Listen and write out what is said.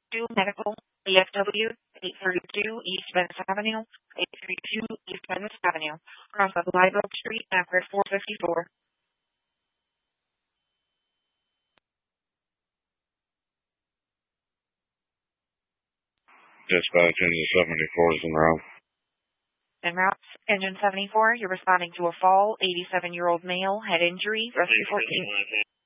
2 Medical, AFW, 832 East Venice Avenue, 832 East Venice Avenue, across of Live Oak Street, Akron 454. Dispatch engine 74 is en route. En route, engine 74, you're responding to a fall, 87-year-old male, head injury, rescue 14.